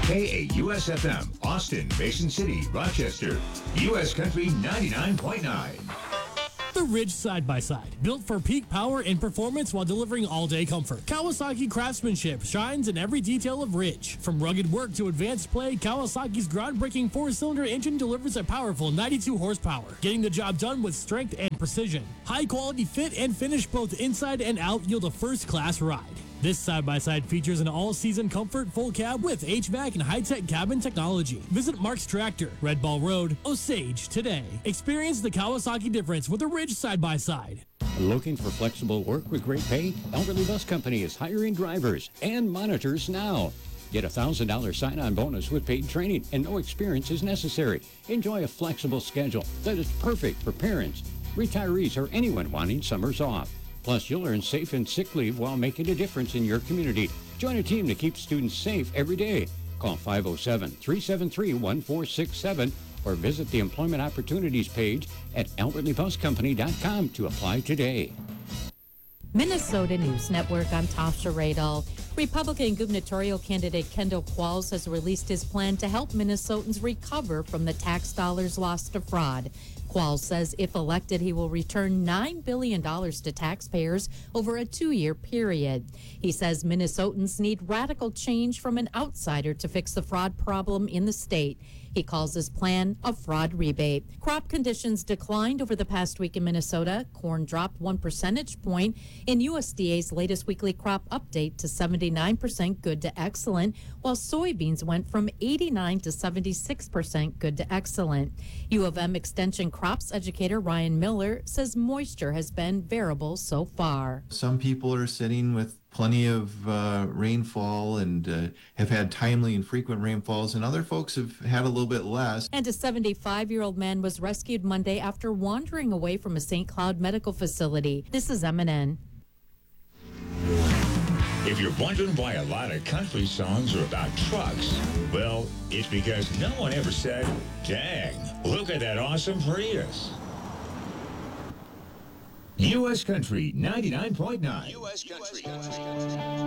KAUS-FM, Austin, Mason City, Rochester. U.S. Country 99.9. The Ridge Side-by-Side, built for peak power and performance while delivering all-day comfort. Kawasaki craftsmanship shines in every detail of Ridge. From rugged work to advanced play, Kawasaki's groundbreaking 4-cylinder engine delivers a powerful 92 horsepower, getting the job done with strength and precision. High-quality fit and finish both inside and out yield a first-class ride. This side-by-side features an all-season comfort full cab with HVAC and high-tech cabin technology. Visit Mark's Tractor, Red Ball Road, Osage today. Experience the Kawasaki difference with a Ridge side-by-side. Looking for flexible work with great pay? Elberly Bus Company is hiring drivers and monitors now. Get a $1,000 sign-on bonus with paid training, and no experience is necessary. Enjoy a flexible schedule that is perfect for parents, retirees, or anyone wanting summers off. Plus, you'll earn safe and sick leave while making a difference in your community. Join a team to keep students safe every day. Call 507-373-1467 or visit the Employment Opportunities page at albertlybuscompany.com to apply today. Minnesota News Network, I'm Tasha Radel. Republican gubernatorial candidate Kendall Qualls has released his plan to help Minnesotans recover from the tax dollars lost to fraud. Qualls says if elected, he will return $9 billion to taxpayers over a 2-year period. He says Minnesotans need radical change from an outsider to fix the fraud problem in the state. He calls his plan a fraud rebate. Crop conditions declined over the past week in Minnesota. Corn dropped 1 percentage point in USDA's latest weekly crop update to 79% good to excellent, while soybeans went from 89 to 76% good to excellent. U of M Extension crops educator Ryan Miller says moisture has been variable so far. Some people are sitting with plenty of rainfall and have had timely and frequent rainfalls, and other folks have had a little bit less. And a 75-year-old man was rescued Monday after wandering away from a St. Cloud medical facility. This is MNN. If you're wondering why a lot of country songs are about trucks, well, it's because no one ever said, dang, look at that awesome Prius. U.S. Country 99.9. U.S. Country.